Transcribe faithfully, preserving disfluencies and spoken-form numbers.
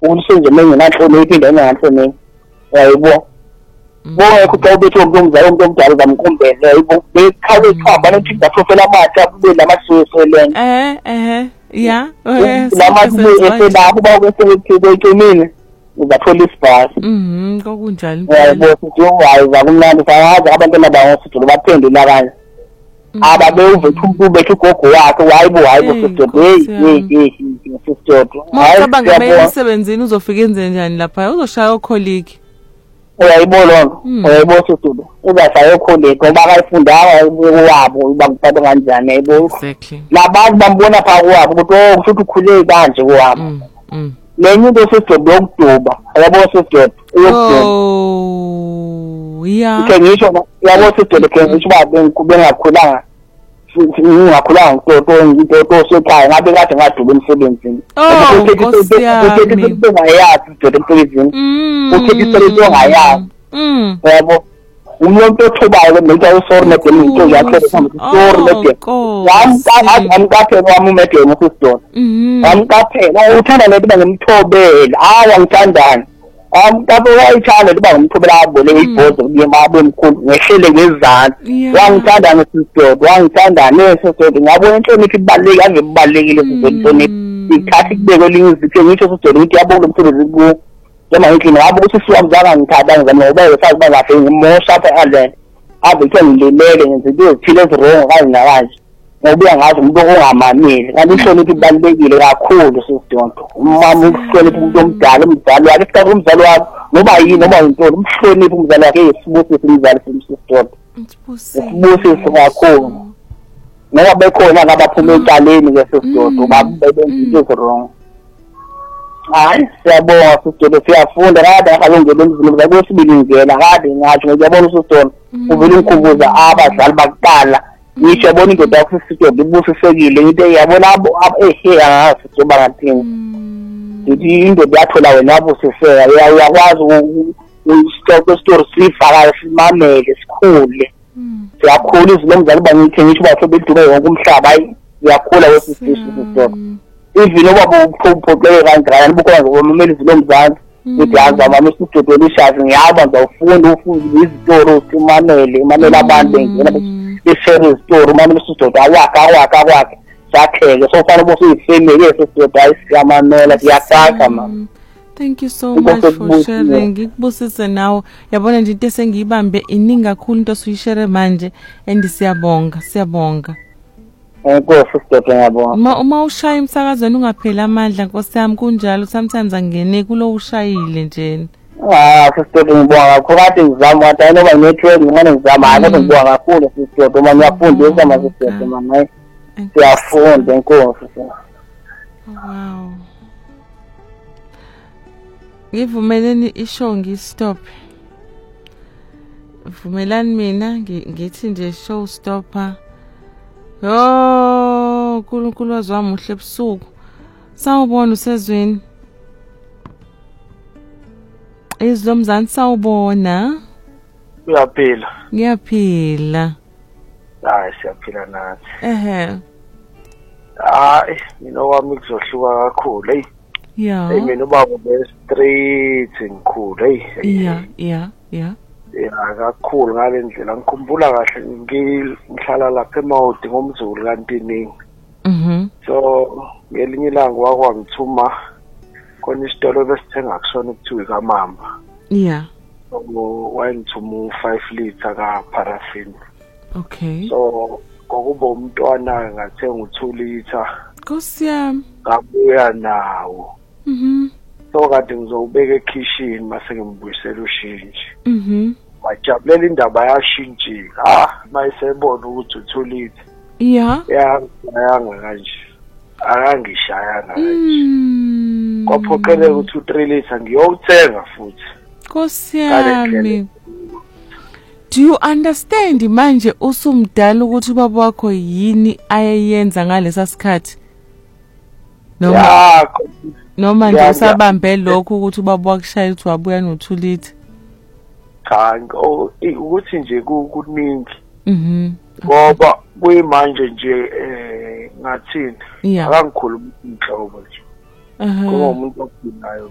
ulisenze menginanhloniphi into enganhloniphi yayibo bonke kuxa ubethe umuntu omzala umuntu omdala uzamkumbele yayibo bekhawe ikhamba nokuthi ngafofela amatha kube lamasweselene eh eh yeah lamatha eselapho bakwesekuthekemini uzathola isibhasi mhm kokunjalo yayibo sithi wayi zakumnandi sayazi abantwana bangositholo baphendula kanje ababeuve umuntu bethu gogo wakhe wayibo hayibo sister hey hey sister mawucabanga bayisebenzini uzofika enze njani lapha uzoshaya okholiki uyayibona uyayibona sister uzashaya okholiki ngoba akayifundanga wabo bakuphatha kanjani yayibo exactly labantu bambona pha kwabo ukuthi oh kusho ukhule kanje kwabo lenye into sister yokuduba yabo sister oh yeah ngisho yabo sister ngisho babe bengakhulanga ngingakhulanga toto into to sekhaya ngabe kade ngaduba emsebenzini ukuthi ngayazi into emsebenzini ukuthi isebenzo ngayazi yabo umuntu othubayo lento ayisori nedemi into yakhe isori nedemi wami amkaphela wami umedemi sister wamkaphela uthanda lento bangimthobela hawa ngithandana amkabe wayithanda liba ngimthobela abole ibhozo kuye mabo emkhulu ngehlele ngezantsi wangithanda ngesister wangithanda nesister ngabona inhlonipho ibaluleke ave ibalulekile inhlonipho ikhathi kubeke elinye izithe ngisho sister ukuthi yabona umsebenzi ku noma ngithi ngabo ukuthi siwamzaka ngithanda ngizama ngoba esazi bangafe ngimosha apha alene ave ke ngilelele ngenze into ezithile ezirong kanje nakanje ngoba ngazi umuntu ongamameli kanti inhlonipho ibalulekile kakhulu sister umama ukuhlonipha umuntu omdala umdala wakhe isikhathi umzali wakhe ngoba yini noma intoni umhlonipha umzali wakhe esibusise umzali sister esibusise kakhulu ngoba bekhona abaphuma eqaleni ke sister babenza into ezirong hayi siyabonga sister siyafunda kade akalungele umzimba zakwesibili ngena kade ngathi ngiyabona sister uvela umkhumbuza abadlali bakuqala ngisho yabona indoda yakho sister ibusisekile into yabona ehe angasithi bangathini ngithi indoda yathola wena abusiseka uyakwazi ukustop story sifaka simamele sikhule siyakhula izilo mzali bangithi ngisho batho bedume wonke umhlaba hayi uyakhula wesisister sister even oba uphoqele kanjani bukhona ngomameli izilo mzali ukuthi yazi mama sister lishazi ngiyaba ngizofunda ufunde izitori usimamele imamela abantu ngena ishare istory umama sister awaka awaka awaka sakheke so fana bosu ifamily sister ayisiyamamela siyasaka mama thank you so much for sharing ngikubusise nawo yabona nje into esengiyibambe iningi kakhulu into suyishare manje and siyabonga siyabonga enkosi sister ngiyabonga uma uma ushaya umsakazweni ungaphela amandla nkosi yami kunjalo sometimes angene kulo ushayile nje ah sister ngibonga kakhulu kade ngizama wathi ayinoba network ngimane ngizama hayi kodwa ngibonga kakhulu sister uma ngiyafundisa ama sister mama siyafunda enkosi wow ngivumeleni ishow ngistop vumelani mina ngithi nje show stopper yo uNkulunkulu wazwami uhle ebusuku sawubona usezweni izlo mzansi sawubona uyaphila ngiyaphila hayi siyaphila nathi ehe hayi mina wami kuzohluka kakhulu hey yeah hey mina ubaba be street ngikhulu hey yeah yeah yeah yeah kakhulu ngale ndlela ngikhumbula kahle ngihlala lapha eMaudi ngomZulu kanti iningi mhm so ngelinye ilanga wakwangithuma khona isitolo besithenga kusona ukuthiwa kaMamba yeah wayengithuma five liter ka paraffin okay so ngokuba umntwana ngathenga u-two liter Nkosi yami ngabuya nawo mhm so kade ngizobeka ekitchen mase ngimbuyisela ushinji mhm wajabulela indaba yashintshika ah mayisebona ukuthi u-two liter yeah yangayanga kanje akangishayanga kanje kwaphoqeleka ukuthi u-three liter ngiyowuthenga futhi Nkosi yami do you understand manje usumdala ukuthi ubaba wakho yini ayeyenza ngalesa sikhathi noma yeah noma nje usabambe lokho ukuthi ubaba wakushaya ukuthi wabuya no-two liter cha ukuthi nje kuningi mhm ngoba kuyimanje nje eh ngathini yeah akangikhuluma inhlobo nje aha ngoba umuntu ophilayo